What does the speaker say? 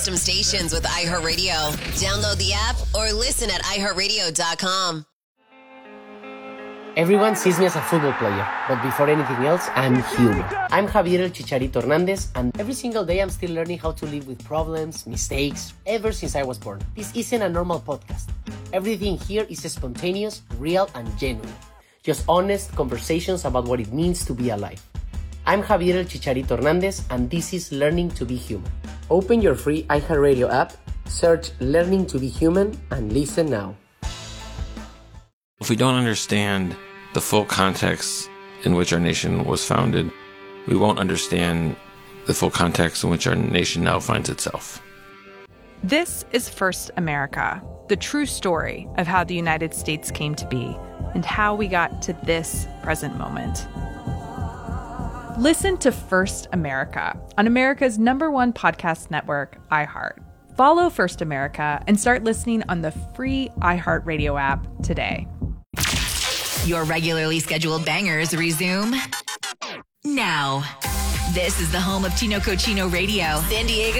custom stations with iHeartRadio. Download the app or listen at iHeartRadio.com. Everyone sees me as a football player, but before anything else, I'm human. I'm Javier El Chicharito Hernandez, and every single day I'm still learning how to live with problems, mistakes, ever since I was born. This isn't a normal podcast. Everything here is spontaneous, real, and genuine. Just honest conversations about what it means to be alive. I'm Javier El Chicharito Hernandez, and this is Learning to be Human. Open your free iHeartRadio app, search Learning to be Human, and listen now. If we don't understand the full context in which our nation was founded, we won't understand the full context in which our nation now finds itself. This is First America, the true story of how the United States came to be and how we got to this present moment. Listen to First America on America's #1 podcast network, iHeart. Follow First America and start listening on the free iHeartRadio app today. Your regularly scheduled bangers resume now. This is the home of Chino Cochino Radio, San Diego's